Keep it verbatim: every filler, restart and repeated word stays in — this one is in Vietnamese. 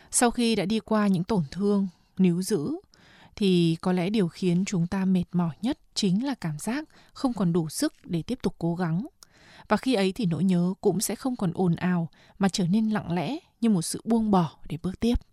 Sau khi đã đi qua những tổn thương, níu giữ, thì có lẽ điều khiến chúng ta mệt mỏi nhất chính là cảm giác không còn đủ sức để tiếp tục cố gắng. Và khi ấy thì nỗi nhớ cũng sẽ không còn ồn ào mà trở nên lặng lẽ như một sự buông bỏ để bước tiếp.